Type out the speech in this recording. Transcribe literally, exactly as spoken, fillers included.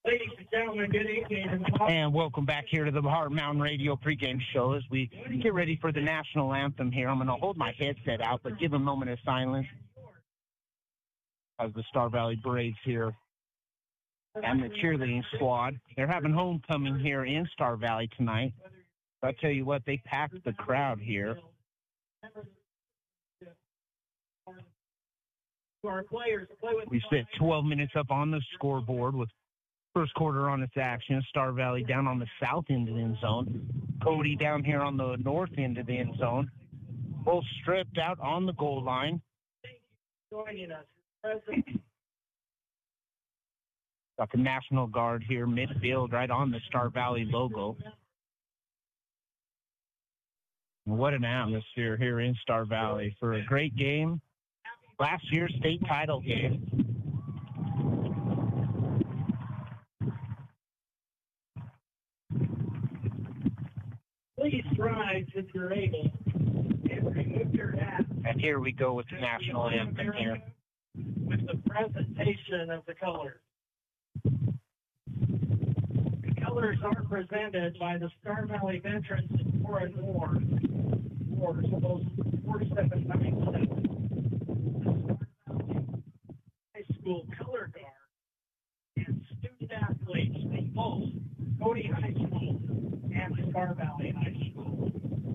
Ladies and gentlemen, good evening. And welcome back here to the Heart Mountain Radio pregame show as we get ready for the national anthem here. I'm going to hold my headset out, but give a moment of silence as the Star Valley Braves here and the cheerleading squad. They're having homecoming here in Star Valley tonight. I tell you what, they packed the crowd here. We sit twelve minutes up on the scoreboard with first quarter on its action. Star Valley down on the south end of the end zone. Cody down here on the north end of the end zone. Both stripped out on the goal line. Joining us. Got the National Guard here midfield right on the Star Valley logo. What an atmosphere here in Star Valley for a great game. Last year's state title game. Please rise if you're able and remove your hat. And here we go with the national anthem here. With the presentation of the colors. The colors are presented by the Star Valley Veterans in War and War. War, so those four seven nine seven. The Star Valley High School color guard and student athletes in both Cody High School and Star Valley High School.